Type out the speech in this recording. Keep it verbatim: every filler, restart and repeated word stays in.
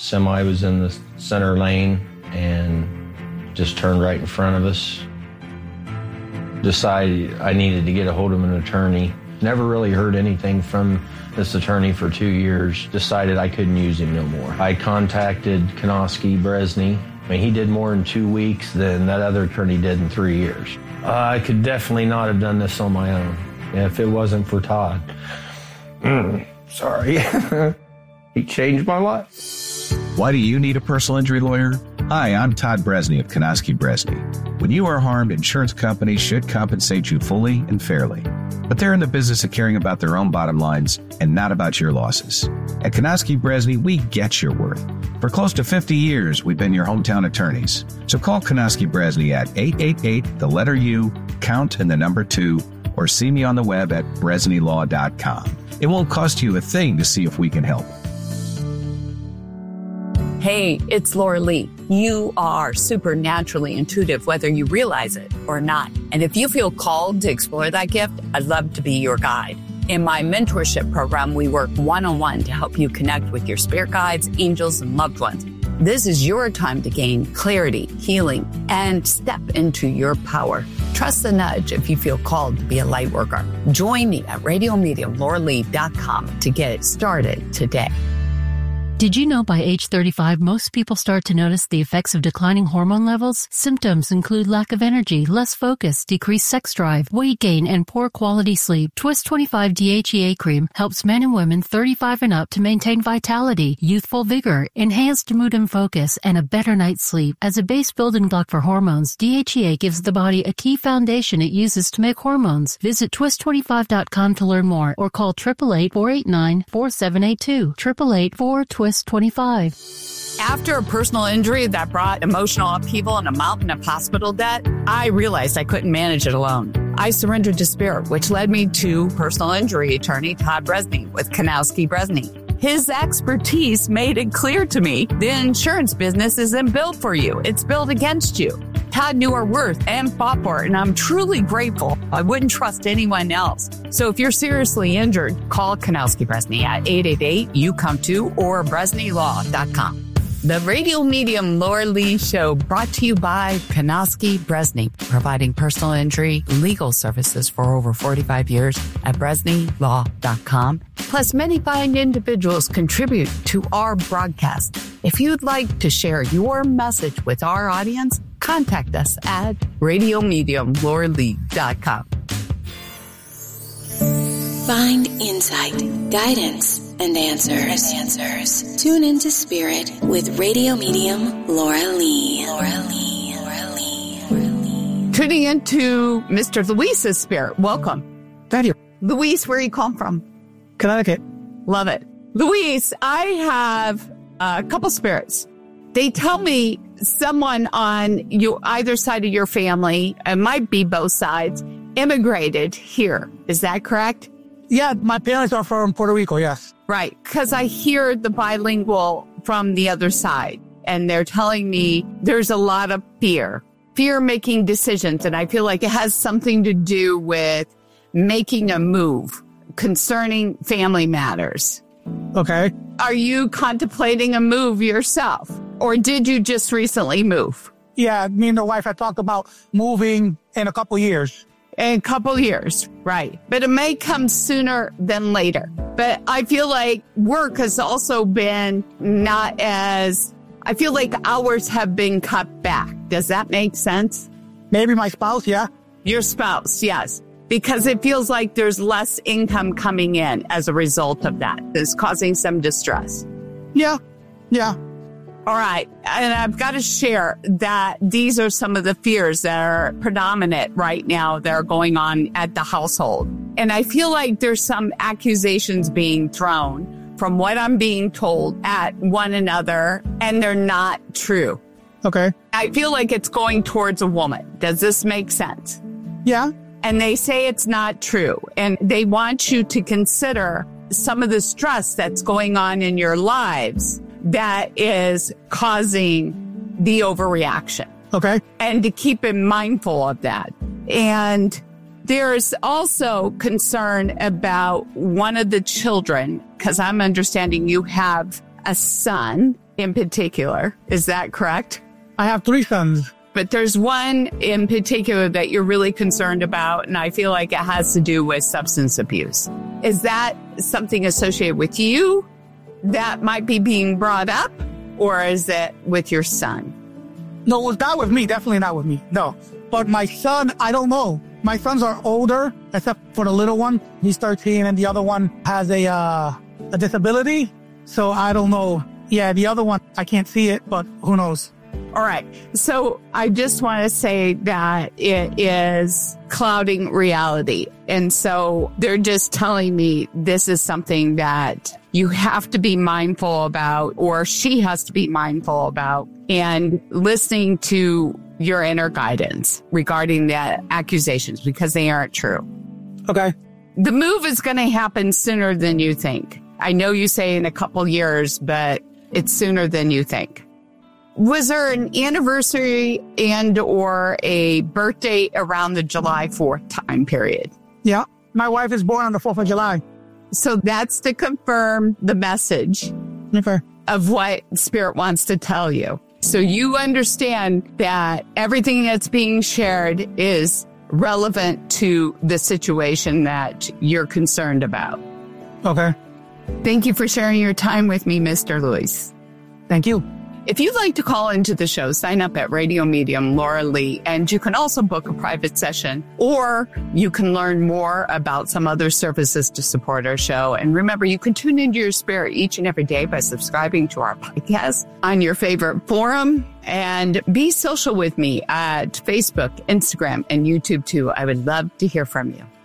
Semi was in the center lane and just turned right in front of us. Decided I needed to get a hold of an attorney. Never really heard anything from this attorney for two years. Decided I couldn't use him no more. I contacted Konoski Bresney. I mean, he did more in two weeks than that other attorney did in three years. Uh, I could definitely not have done this on my own if it wasn't for Todd. Mm, sorry. He changed my life. Why do you need a personal injury lawyer? Hi, I'm Todd Bresney of Konoski Bresney. When you are harmed, insurance companies should compensate you fully and fairly. But they're in the business of caring about their own bottom lines and not about your losses. At Konoski Bresney, we get your worth. For close to fifty years, we've been your hometown attorneys. So call Konoski Bresney at eight eight eight, the letter U, count and the number two, or see me on the web at bresney law dot com. It won't cost you a thing to see if we can help. Hey, it's Laura Lee. You are supernaturally intuitive, whether you realize it or not. And if you feel called to explore that gift, I'd love to be your guide. In my mentorship program, we work one-on-one to help you connect with your spirit guides, angels, and loved ones. This is your time to gain clarity, healing, and step into your power. Trust the nudge if you feel called to be a light worker. Join me at radio medium laura lee dot com to get started today. Did you know by age thirty-five, most people start to notice the effects of declining hormone levels? Symptoms include lack of energy, less focus, decreased sex drive, weight gain, and poor quality sleep. Twist twenty-five D H E A cream helps men and women thirty-five and up to maintain vitality, youthful vigor, enhanced mood and focus, and a better night's sleep. As a base building block for hormones, D H E A gives the body a key foundation it uses to make hormones. Visit twist twenty-five dot com to learn more or call eight eight eight, four eight nine, four seven eight two. eight eight eight, four, twist twenty-five. After a personal injury that brought emotional upheaval and a mountain of hospital debt, I realized I couldn't manage it alone. I surrendered to spirit, which led me to personal injury attorney Todd Bresney with Konoski Bresney. His expertise made it clear to me the insurance business isn't built for you. It's built against you. Todd knew our worth and fought for it, and I'm truly grateful. I wouldn't trust anyone else. So if you're seriously injured, call Konoski Bresney at eight eight eight, you come to or bresney law dot com. The Radio Medium Laura Lee Show brought to you by Konoski Bresney, providing personal injury legal services for over forty-five years at bresney law dot com. Plus, many fine individuals contribute to our broadcast. If you'd like to share your message with our audience, contact us at radio medium laura lee dot com. Find insight, guidance, and answers. answers. Tune into Spirit with Radio Medium Laura Lee. Laura Lee. Laura Lee. Laura Lee. Tuning into Mister Luis's Spirit. Welcome. Thank you. Luis, where you come from? Connecticut. Love it. Luis, I have a couple spirits. They tell me someone on your either side of your family, it might be both sides, immigrated here. Is that correct? Yeah, my parents are from Puerto Rico, yes. Right, because I hear the bilingual from the other side, and they're telling me there's a lot of fear, fear making decisions, and I feel like it has something to do with making a move concerning family matters. Okay. Are you contemplating a move yourself, or did you just recently move? Yeah, me and the wife had talked about moving in a couple years. In a couple years, right. But it may come sooner than later. But I feel like work has also been not as, I feel like hours have been cut back. Does that make sense? Maybe my spouse, yeah. Your spouse, yes. Because it feels like there's less income coming in as a result of that. It's causing some distress. Yeah, yeah. All right. And I've got to share that these are some of the fears that are predominant right now that are going on at the household. And I feel like there's some accusations being thrown from what I'm being told at one another, and they're not true. Okay. I feel like it's going towards a woman. Does this make sense? Yeah. And they say it's not true. And they want you to consider some of the stress that's going on in your lives that is causing the overreaction. Okay. And to keep it mindful of that. And there's also concern about one of the children, because I'm understanding you have a son in particular. Is that correct? I have three sons. But there's one in particular that you're really concerned about, and I feel like it has to do with substance abuse. Is that something associated with you that might be being brought up, or is it with your son? No, it's not with me. Definitely not with me. No. But my son, I don't know. My sons are older, except for the little one. He's thirteen, and the other one has a uh, a disability. So I don't know. Yeah, the other one, I can't see it, but who knows? All right. So I just want to say that it is clouding reality. And so they're just telling me this is something that you have to be mindful about, or she has to be mindful about, and listening to your inner guidance regarding the accusations, because they aren't true. Okay. The move is going to happen sooner than you think. I know you say in a couple years, but it's sooner than you think. Was there an anniversary and or a birthday around the July fourth time period? Yeah. My wife is born on the fourth of July. So that's to confirm the message Okay. of what Spirit wants to tell you. So you understand that everything that's being shared is relevant to the situation that you're concerned about. Okay. Thank you for sharing your time with me, Mister Luis. Thank you. If you'd like to call into the show, sign up at Radio Medium Laura Lee, and you can also book a private session, or you can learn more about some other services to support our show. And remember, you can tune into your spirit each and every day by subscribing to our podcast on your favorite forum, and be social with me at Facebook, Instagram, and YouTube too. I would love to hear from you.